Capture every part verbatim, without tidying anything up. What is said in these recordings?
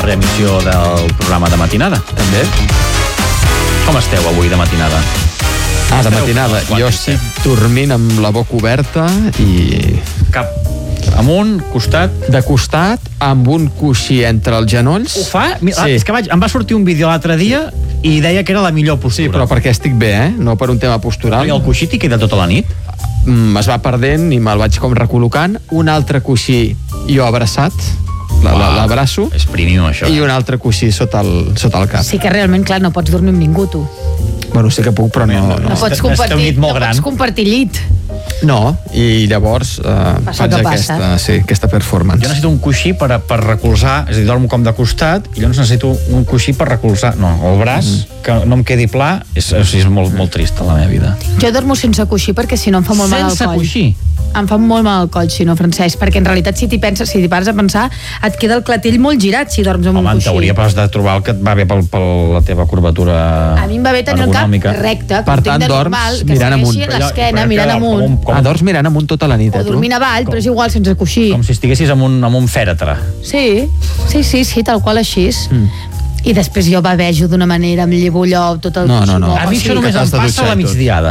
reemissió del programa de matinada. També. Com esteu avui de matinada? Ah, de matinada. Jo estic dormint amb la boca oberta i... Cap amunt, costat? De costat, amb un coixí entre els genolls. Ho fa? Mira, Sí. És que vaig, em va sortir un vídeo l'altre dia i deia que era la millor postura. Sí, però perquè estic bé, eh? No per un tema postural. I el coixí t'hi queda tota la nit? Mm, es va perdent i me'l vaig com recol·locant. Un altre coixí jo abraçat, la, la, l'abraço. És premium, això. I un altre coixí sota el, sota el cap. Sí que realment, clar, no pots dormir amb ningú, tu. Bueno, sí que puc, però no... No No, pots compartir, no pots compartir llit. no i llavors eh, faig aquesta, sí, aquesta performance. Jo necessito un coixí per, per recolzar, és a dir, dormo com de costat, i llavors necessito un coixí per recolzar, no, el braç, mm. que no em quedi pla, és, és, és molt, molt trista la meva vida. Jo dormo sense coixí perquè si no em fa molt mal al Sense coll. coixí? Em fa molt mal al coll, si no, Francesc, perquè en realitat si t'hi penses, si t'hi pares a pensar, et queda el clatell molt girat si dorms amb Home, un en coixí. teoria has de trobar el que et va bé per, per la teva curvatura A mi em va bé tenir el cap ergonòmica. recte, Per com tinc tant, de dorms normal, que mirant amunt. segueixi l'esquena, mirant amunt. Ah, dorms mirant amunt tota la nit, O eh, tu? dormint avall, però és igual sense coixí. Com si estiguessis amb un, amb un fèretre. Sí, sí, sí, sí, tal qual així. Mm. I després jo bavejo d'una manera, em llevo allò, tot el No, no, no. A mi això només em passa a la migdiada.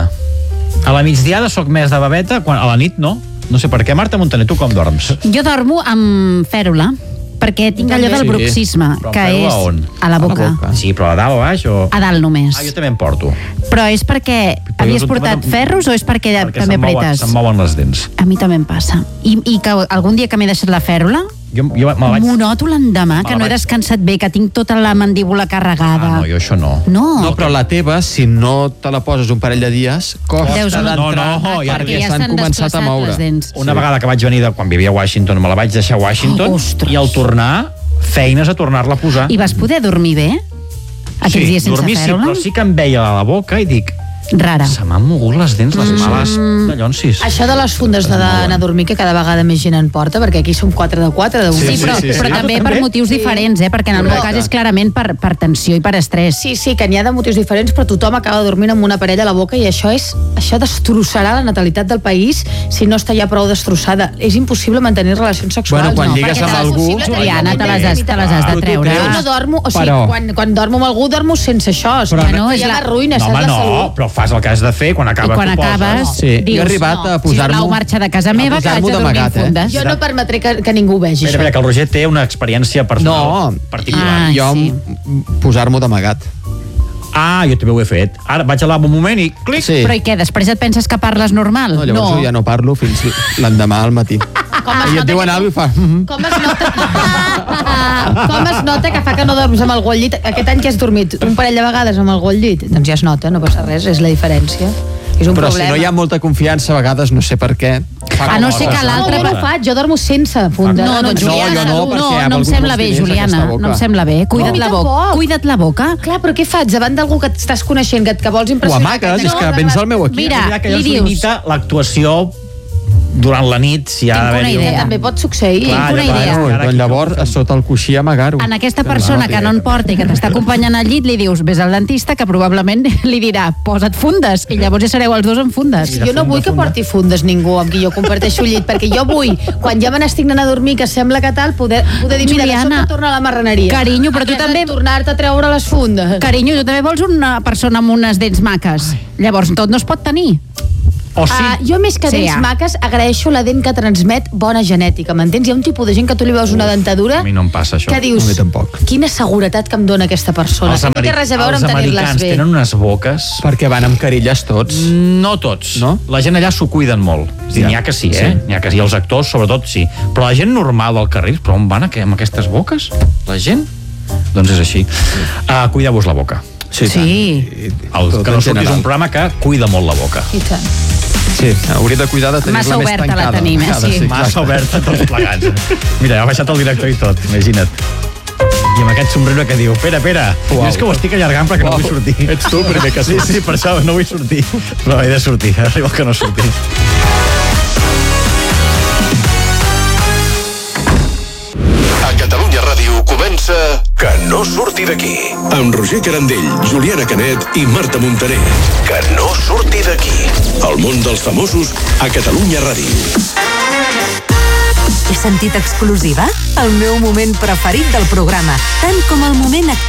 A la migdiada sóc més de babeta, quan, a la nit no. No sé per què. Marta Montaner, tu com dorms? Jo dormo amb fèrula, perquè tinc allò del Sí. bruxisme, Però amb que fèrula és on? a la boca. Sí, però a dalt o a baix? O... A dalt només. Ah, jo també em porto. Però és perquè Però havies jo- portat ferros o és perquè, Perquè també se'm mouen, apretes? se'm mouen les dents. A mi també em passa. I, i que algun dia que m'he deixat la fèrula, Jo, jo me vaig... m'ho noto l'endemà, Me que la no he vaig- descansat bé, que tinc tota la mandíbula carregada. Ah, no, jo això no. No. No, però la teva, si no te la poses un parell de dies, costa Deus d'entrar no, no, ja perquè ja s'han s'han començat a desplaçat moure. les dents. Una vegada que vaig venir de quan vivia a Washington, me la vaig deixar a Washington, Oh, i al tornar, feines a tornar-la a posar. I vas poder dormir bé? Aquells sí, dies sense dormir sí, fèrula? però sí que em veia a la boca i dic, Rara. se m'han mogut les dents, les males dallonsis. Això de les fundes de- d'anar a dormir, que cada vegada més gent en porta, perquè aquí som quatre de quatre, de Sí, però, sí, sí. però Ah, també tu per també? motius Sí. diferents, eh? perquè en el meu Correcte. cas és clarament per, per tensió i per estrès. Sí, sí, que n'hi ha de motius diferents, però tothom acaba dormint amb una parella a la boca i això és això destrossarà la natalitat del país si no està ja prou destrossada. És impossible mantenir relacions sexuals. Bueno, quan no, lligues perquè amb és algú- impossible tenir Juliana, te les has, intimitat. te les has de Tu t'ho treure. creus? Jo no dormo, o sigui, Però- quan, quan dormo amb algú, dormo sense això. O sigui, Però no, no, és és la la- ruïna, No, saps home, la no, salut. però fas el que has de fer, quan I acabes quan t'ho poses. acabes, Sí, jo he dius, arribat a no, posar-m'ho- sisplau, marxa de casa a meva, que vaig a posar-m'ho dormir d'amagat, en eh? fundes. Jo no permetré que, que ningú ho vegi, Espera, això. espera, que el Roger té una experiència personal No, particular. Ah, jo sí. m- posar-m'ho d'amagat. Ah, jo també ho he fet. Ara vaig al lavabo un moment i clic. Sí. Però i què, després et penses que parles normal? No, llavors No. ja no parlo fins l'endemà al matí. Com es I nota et diuen que- alguna cosa i fa... "Mhm". Com es nota... Com es nota que fa que no dorms amb algú al llit? Aquest any que has dormit un parell de vegades amb algú al llit? Doncs ja es nota, no passa res, és la diferència. És un Però si problema. no hi ha molta confiança, a vegades no sé per què. A no ser que No, l'altre... jo no ho faig, jo dormo sense funda. No, doncs No, Juliana, jo no, perquè no, amb no em alguns sembla bé, diners Juliana, aquesta boca. no em sembla bé. Cuida't No, la a mi boca. tampoc. Cuida't la boca. Clar, però què faig? Davant d'algú que estàs coneixent, que, que vols Ho impressionar... amagues, que és que vens al meu equip. Mira, Mira, que li allò es dius... limita l'actuació durant la nit, si ha Tinc una d'haver-hi... idea. Que també pot succeir. Clar, una ja, clar, idea. no, Bueno, ara doncs aquí llavors, a sota el coixí amagar-ho. En aquesta Que persona no, que no en porta i que t'està acompanyant al llit, li dius, vés al dentista, que probablement li dirà, posa't fundes, i llavors ja sereu els dos en fundes. Jo no vull que porti fundes ningú amb qui jo comparteixo llit, perquè jo vull, quan ja me n'estic anant a dormir, que sembla que tal, poder, poder dir, mira, de Juliana, sobte torna a la marraneria. carinyo, però tu Has de també- tornar-te a treure les fundes. Carinyo, tu també vols una persona amb unes dents maques. Llavors, tot no es pot tenir. O sí, Uh, jo més que Sí, dents ja. maques agraeixo la dent que transmet bona genètica, m'entens? Hi ha un tipus de gent que tu li veus una dentadura a mi no em passa això. que dius, A mi tampoc. quina seguretat que em dona aquesta persona. Els, No té ameri- res a veure els amb tenir-les americans bé. tenen unes boques... Perquè van amb carilles tots. No tots. No? La gent allà s'ho cuiden molt. És a dir, Ja. n'hi ha que sí, Sí. eh? N'hi ha que sí, els actors sobretot sí. Però la gent normal del carrer, però on van aqu- amb aquestes boques? La gent? Doncs és així. Uh, Cuideu-vos la boca. Sí. Sí. I- i El, tot que no en surtis general. un programa que cuida molt la boca. I tant. Sí, hauria de cuidar de tenir-la Massa més oberta la tancada. tenim, eh? Cada- Sí. clar. Massa oberta tots plegats. Mira, ha baixat el director i tot, imagina't. I amb aquest somriure que diu, espera, espera, Uau. jo és que ho estic allargant perquè Uau. no vull sortir. Ets tu, primer que Sí, surts. sí, per això no vull sortir. Però he de sortir, arriba que no surti. A Catalunya Ràdio comença Que no surti d'aquí. Amb Roger Carandell, Juliana Canet i Marta Montaner. Que no surti d'aquí. El món dels famosos a Catalunya Ràdio. He sentit exclusiva? El meu moment preferit del programa, tant com el moment